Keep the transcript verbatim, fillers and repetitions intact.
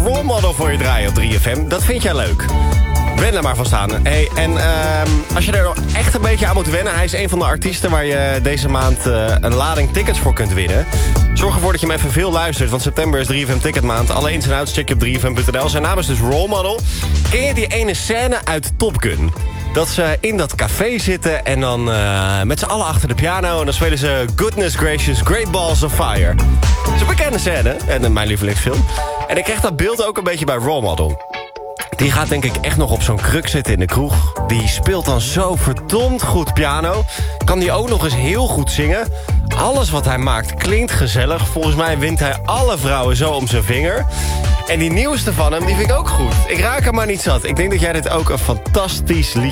Role Model voor je draaien op drie F M. Dat vind jij leuk. Wen er maar van staan. Hey, en uh, als je er nog echt een beetje aan moet wennen... hij is een van de artiesten waar je deze maand uh, een lading tickets voor kunt winnen. Zorg ervoor dat je hem even veel luistert... want september is drie F M Ticketmaand. Alle ins en outs check je op drie F M punt n l. Zijn naam is dus Role Model. Ken je die ene scène uit Top Gun? Dat ze in dat café zitten en dan uh, met z'n allen achter de piano... en dan spelen ze Goodness Gracious, Great Balls of Fire. Dat is een bekende scène en uh, mijn lievelingsfilm. En ik kreeg dat beeld ook een beetje bij Role Model. Die gaat denk ik echt nog op zo'n kruk zitten in de kroeg. Die speelt dan zo verdomd goed piano. Kan die ook nog eens heel goed zingen. Alles wat hij maakt klinkt gezellig. Volgens mij wint hij alle vrouwen zo om zijn vinger. En die nieuwste van hem, die vind ik ook goed. Ik raak hem maar niet zat. Ik denk dat jij dit ook een fantastisch liedje